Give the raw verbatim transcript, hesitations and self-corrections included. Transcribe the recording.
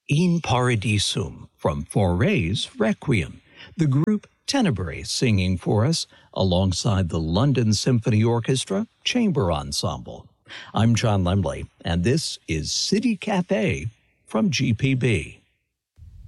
In Paradisum from Fauré's Requiem, the group Tenebrae singing for us alongside the London Symphony Orchestra Chamber Ensemble. I'm John Lemley, and this is City Cafe from G P B.